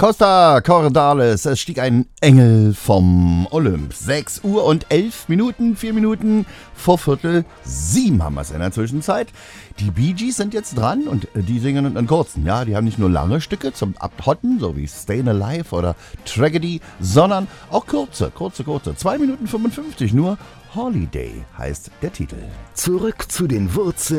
Costa Cordalis, es stieg ein Engel vom Olymp. 6 Uhr und 11 Minuten, 4 Minuten vor 6:45 haben wir es in der Zwischenzeit. Die Bee Gees sind jetzt dran und die singen in kurzen. Ja, die haben nicht nur lange Stücke zum Abhotten, so wie Stayin' Alive oder Tragedy, sondern auch kurze. 2 Minuten 55 nur. Holiday heißt der Titel. Zurück zu den Wurzeln.